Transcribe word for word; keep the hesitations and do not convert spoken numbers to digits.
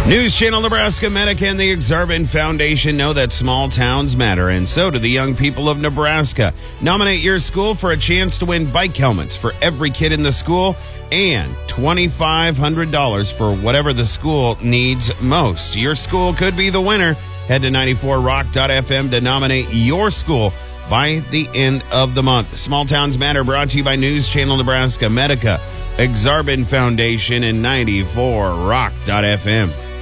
News Channel Nebraska Medica and the Exarban Foundation know that small towns matter, and so do the young people of Nebraska. Nominate your school for a chance to win bike helmets for every kid in the school and twenty-five hundred dollars for whatever the school needs most. Your school could be the winner. Head to ninety-four rock dot f m to nominate your school by the end of the month. Small Towns Matter, brought to you by News Channel Nebraska Medica, Exarban Foundation, and ninety-four rock dot f m.